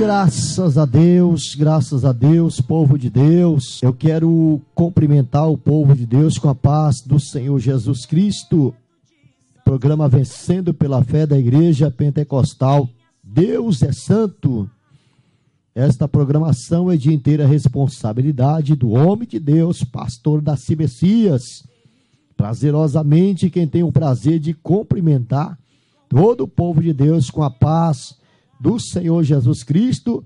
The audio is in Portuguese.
Graças a Deus, povo de Deus. Eu quero cumprimentar o povo de Deus com a paz do Senhor Jesus Cristo. Programa Vencendo pela Fé da Igreja Pentecostal. Deus é Santo. Esta programação é de inteira responsabilidade do homem de Deus, pastor Daci Messias. Prazerosamente, quem tem o prazer de cumprimentar todo o povo de Deus com a paz do Senhor Jesus Cristo